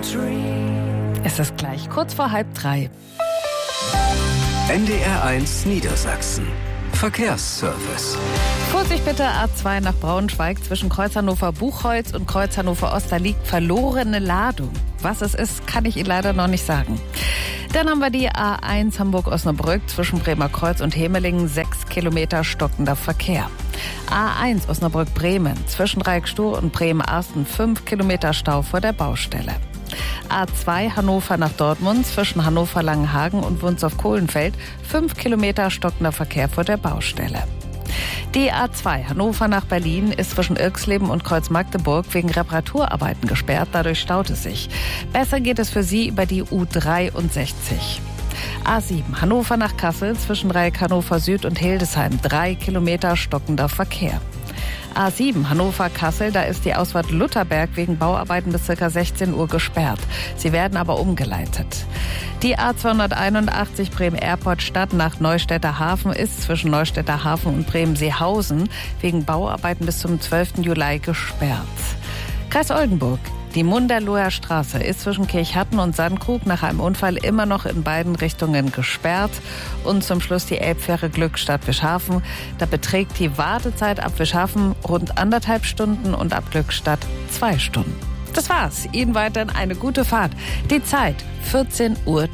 Es ist gleich kurz vor 2:30. NDR1 Niedersachsen. Verkehrsservice. Vorsicht bitte, A2 nach Braunschweig zwischen Kreuz Hannover-Buchholz und Kreuz Hannover-Ost, da liegt verlorene Ladung. Was es ist, kann ich Ihnen leider noch nicht sagen. Dann haben wir die A1 Hamburg-Osnabrück zwischen Bremerkreuz und Hemelingen, 6 Kilometer stockender Verkehr. A1 Osnabrück-Bremen zwischen Reikstow und Bremen-Arsten, 5 Kilometer Stau vor der Baustelle. A2 Hannover nach Dortmund zwischen Hannover-Langenhagen und Wunsdorf-Kohlenfeld, 5 Kilometer stockender Verkehr vor der Baustelle. Die A2 Hannover nach Berlin ist zwischen Irxleben und Kreuz Magdeburg wegen Reparaturarbeiten gesperrt, dadurch staut es sich. Besser geht es für Sie über die U63. A7 Hannover nach Kassel zwischen Dreieck Hannover Süd und Hildesheim, 3 Kilometer stockender Verkehr. A7 Hannover-Kassel, da ist die Ausfahrt Lutherberg wegen Bauarbeiten bis ca. 16 Uhr gesperrt. Sie werden aber umgeleitet. Die A281 Bremen-Airport-Stadt nach Neustädter Hafen ist zwischen Neustädter Hafen und Bremen-Seehausen wegen Bauarbeiten bis zum 12. Juli gesperrt. Kreis Oldenburg. Die Munderloher Straße ist zwischen Kirchhatten und Sandkrug nach einem Unfall immer noch in beiden Richtungen gesperrt. Und zum Schluss die Elbfähre Glückstadt-Wischhafen. Da beträgt die Wartezeit ab Wischhafen rund 1,5 Stunden und ab Glückstadt 2 Stunden. Das war's. Ihnen weiterhin eine gute Fahrt. Die Zeit 14:30 Uhr.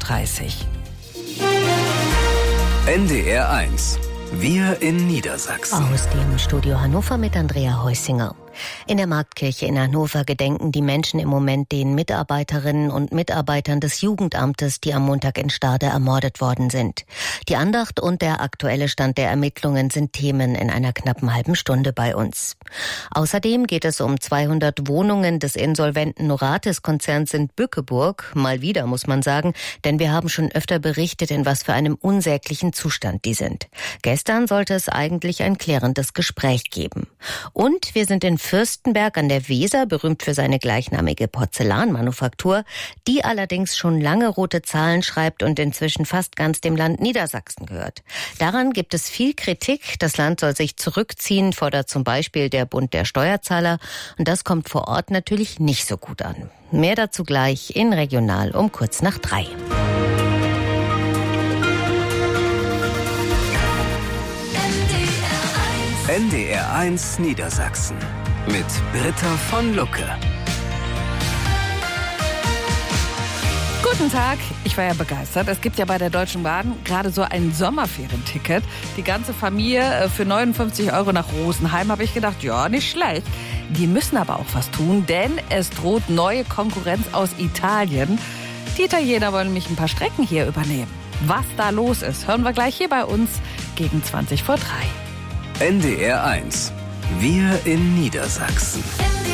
NDR1. Wir in Niedersachsen. Aus dem Studio Hannover mit Andrea Heusinger. In der Marktkirche in Hannover gedenken die Menschen im Moment den Mitarbeiterinnen und Mitarbeitern des Jugendamtes, die am Montag in Stade ermordet worden sind. Die Andacht und der aktuelle Stand der Ermittlungen sind Themen in einer knappen halben Stunde bei uns. Außerdem geht es um 200 Wohnungen des insolventen Novartis-Konzerns in Bückeburg. Mal wieder, muss man sagen, denn wir haben schon öfter berichtet, in was für einem unsäglichen Zustand die sind. Gestern sollte es eigentlich ein klärendes Gespräch geben. Und wir sind in Fürstenberg an der Weser, berühmt für seine gleichnamige Porzellanmanufaktur, die allerdings schon lange rote Zahlen schreibt und inzwischen fast ganz dem Land Niedersachsen gehört. Daran gibt es viel Kritik. Das Land soll sich zurückziehen, fordert zum Beispiel der Bund der Steuerzahler. Und das kommt vor Ort natürlich nicht so gut an. Mehr dazu gleich in Regional um 2:45. NDR1 Niedersachsen mit Britta von Lucke. Guten Tag, ich war ja begeistert. Es gibt ja bei der Deutschen Bahn gerade so ein Sommerferienticket. Die ganze Familie für 59 € nach Rosenheim, habe ich gedacht, ja, nicht schlecht. Die müssen aber auch was tun, denn es droht neue Konkurrenz aus Italien. Die Italiener wollen nämlich ein paar Strecken hier übernehmen. Was da los ist, hören wir gleich hier bei uns gegen 2:20. NDR1. Wir in Niedersachsen.